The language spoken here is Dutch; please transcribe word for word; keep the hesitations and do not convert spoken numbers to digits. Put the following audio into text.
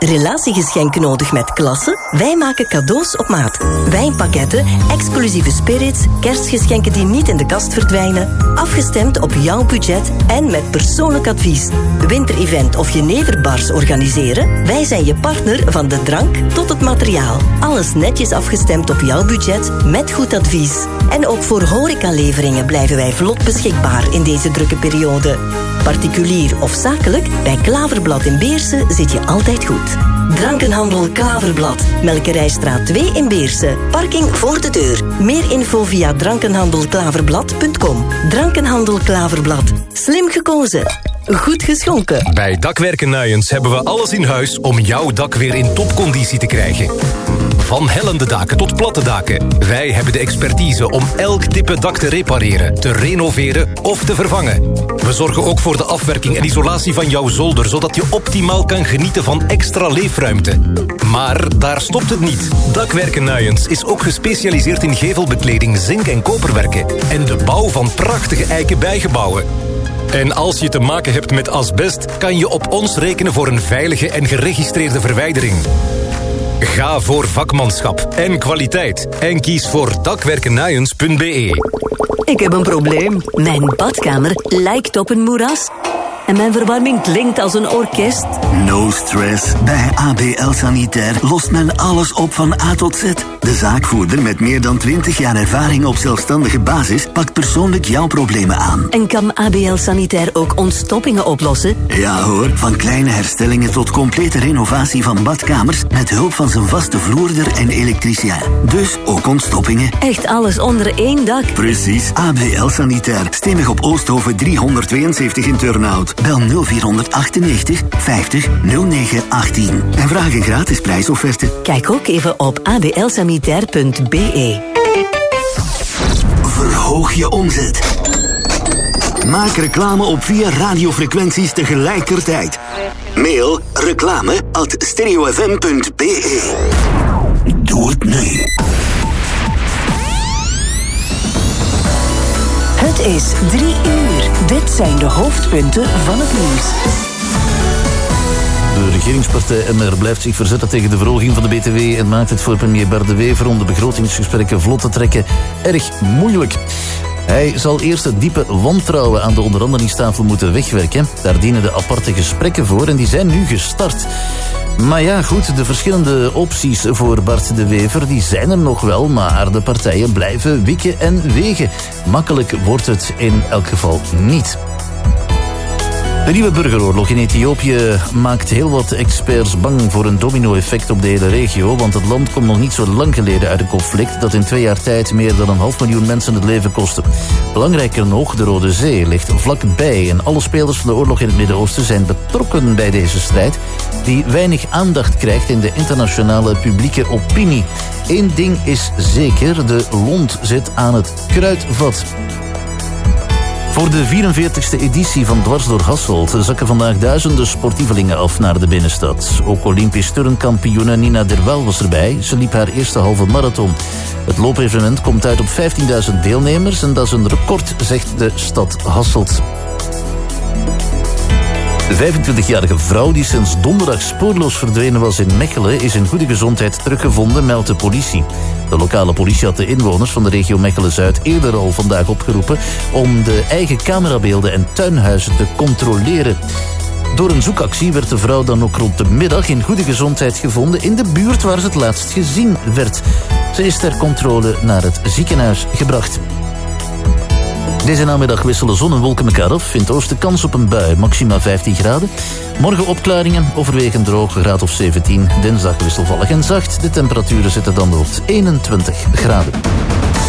Relatiegeschenk nodig met klasse? Wij maken cadeaus op maat. Wijnpakketten, exclusieve spirits, kerstgeschenken die niet in de kast verdwijnen. Afgestemd op jouw budget en met persoonlijk advies. Winterevent of jeneverbars organiseren? Wij zijn je partner van de drank tot het materiaal. Alles netjes afgestemd op jouw budget met goed advies. En ook voor horecaleveringen blijven wij vlot beschikbaar in deze drukke periode. Particulier of zakelijk, bij Klaverblad in Beersen zit je altijd goed. Drankenhandel Klaverblad, Melkerijstraat twee in Beersen. Parking voor de deur. Meer info via drankenhandelklaverblad punt com. Drankenhandel Klaverblad. Slim gekozen. Goed geschonken. Bij Dakwerken Nuyens hebben we alles in huis om jouw dak weer in topconditie te krijgen. Van hellende daken tot platte daken. Wij hebben de expertise om elk type dak te repareren, te renoveren of te vervangen. We zorgen ook voor de afwerking en isolatie van jouw zolder, zodat je optimaal kan genieten van extra leefruimte. Maar daar stopt het niet. Dakwerken Nuyens is ook gespecialiseerd in gevelbekleding, zink- en koperwerken en de bouw van prachtige eiken bijgebouwen. En als je te maken hebt met asbest, kan je op ons rekenen voor een veilige en geregistreerde verwijdering. Ga voor vakmanschap en kwaliteit en kies voor dakwerkennuyens punt be. Ik heb een probleem. Mijn badkamer lijkt op een moeras. En mijn verwarming klinkt als een orkest. No stress. Bij A B L Sanitair lost men alles op van A tot Z. De zaakvoerder met meer dan twintig jaar ervaring op zelfstandige basis pakt persoonlijk jouw problemen aan. En kan A B L Sanitair ook ontstoppingen oplossen? Ja hoor, van kleine herstellingen tot complete renovatie van badkamers met hulp van zijn vaste vloerder en elektricien. Dus ook ontstoppingen. Echt alles onder één dak? Precies. A B L Sanitair. Stemmig op Oosthoven driehonderdtweeënzeventig in Turnhout. Bel nul vier acht negen vijftig nul negen achttien en vraag een gratis prijsofferte. Kijk ook even op a b l sanitair punt be. Verhoog je omzet. Maak reclame op vier radiofrequenties tegelijkertijd. Mail reclame at stereofm punt be. Doe het nu. Het is drie uur. Dit zijn de hoofdpunten van het nieuws. De regeringspartij M R blijft zich verzetten tegen de verhoging van de B T W en maakt het voor premier Bart De Wever om de begrotingsgesprekken vlot te trekken erg moeilijk. Hij zal eerst het diepe wantrouwen aan de onderhandelingstafel moeten wegwerken. Daar dienen de aparte gesprekken voor en die zijn nu gestart. Maar ja, goed, de verschillende opties voor Bart De Wever, die zijn er nog wel, maar de partijen blijven wikken en wegen. Makkelijk wordt het in elk geval niet. De nieuwe burgeroorlog in Ethiopië maakt heel wat experts bang voor een domino-effect op de hele regio, want het land komt nog niet zo lang geleden uit een conflict dat in twee jaar tijd meer dan een half miljoen mensen het leven kostte. Belangrijker nog, de Rode Zee ligt vlakbij en alle spelers van de oorlog in het Midden-Oosten zijn betrokken bij deze strijd, die weinig aandacht krijgt in de internationale publieke opinie. Eén ding is zeker, de lont zit aan het kruidvat. Voor de vierenveertigste editie van Dwars door Hasselt zakken vandaag duizenden sportievelingen af naar de binnenstad. Ook Olympisch turnkampioene Nina Derwaal was erbij. Ze liep haar eerste halve marathon. Het loopevenement komt uit op vijftienduizend deelnemers en dat is een record, zegt de stad Hasselt. De vijfentwintigjarige vrouw die sinds donderdag spoorloos verdwenen was in Mechelen is in goede gezondheid teruggevonden, meldt de politie. De lokale politie had de inwoners van de regio Mechelen-Zuid eerder al vandaag opgeroepen om de eigen camerabeelden en tuinhuizen te controleren. Door een zoekactie werd de vrouw dan ook rond de middag in goede gezondheid gevonden in de buurt waar ze het laatst gezien werd. Ze is ter controle naar het ziekenhuis gebracht. Deze namiddag wisselen zon en wolken elkaar af. In het oosten kans op een bui, maxima vijftien graden. Morgen opklaringen, overwegend droog, graad of zeventien. Dinsdag wisselvallig en zacht. De temperaturen zitten dan op eenentwintig graden.